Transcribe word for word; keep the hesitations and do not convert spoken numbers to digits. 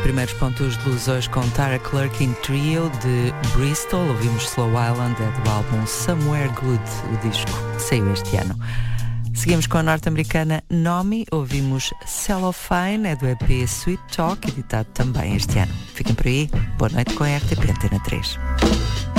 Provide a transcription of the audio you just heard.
primeiros pontos de luz hoje com Tara Clerkin Trio de Bristol. Ouvimos Slow Island, é do álbum Somewhere Good, o disco saiu este ano. Seguimos com a norte-americana Nomi, ouvimos Cellophane, é do E P Sweet Talk, editado também este ano. Fiquem por aí, boa noite com a R T P Antena três.